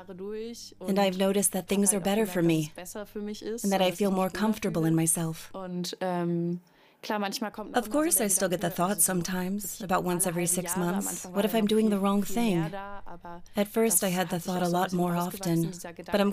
And I've noticed that things are better for me, and that I feel more comfortable in myself. Of course, I still get the thought sometimes, about once every 6 months, what if I'm doing the wrong thing? At first, I had the thought a lot more often, but I'm